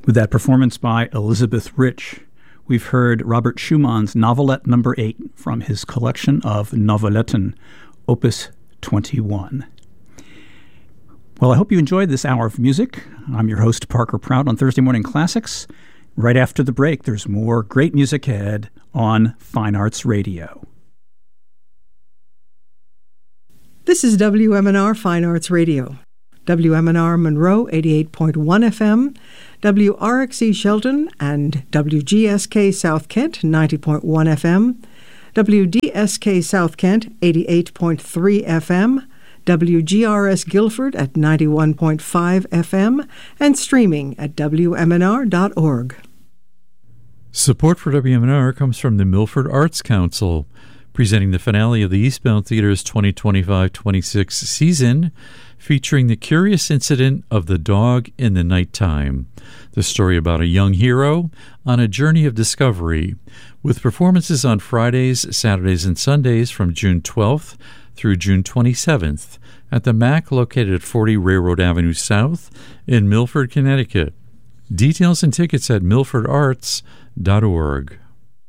With that performance by Elizabeth Rich, we've heard Robert Schumann's Novelette No. 8 from his collection of Noveletten, Opus 21. Well, I hope you enjoyed this hour of music. I'm your host, Parker Prout, on Thursday Morning Classics. Right after the break, there's more great music ahead on Fine Arts Radio. This is WMNR Fine Arts Radio. WMNR Monroe 88.1 FM, WRXE Shelton and WGSK South Kent 90.1 FM, WDSK South Kent 88.3 FM, WGRS Guilford at 91.5 FM, and streaming at WMNR.org. Support for WMNR comes from the Milford Arts Council, presenting the finale of the Eastbound Theater's 2025-26 season, featuring the curious incident of the dog in the nighttime, the story about a young hero on a journey of discovery, with performances on Fridays, Saturdays, and Sundays from June 12th through June 27th at the MAC located at 40 Railroad Avenue South in Milford, Connecticut. Details and tickets at milfordarts.org.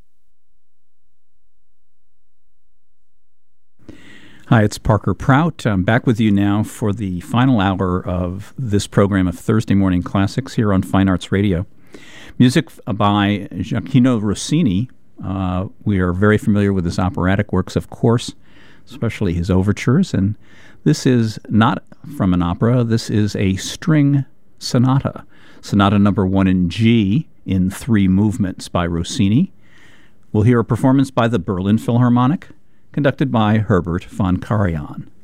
Hi, it's Parker Prout. I'm back with you now for the final hour of this program of Thursday Morning Classics here on Fine Arts Radio. Music by Gioacchino Rossini. We are very familiar with his operatic works, of course, especially his overtures. And this is not from an opera. This is a string sonata. Sonata number 1 in G in 3 movements by Rossini. We'll hear a performance by the Berlin Philharmonic, conducted by Herbert von Karajan.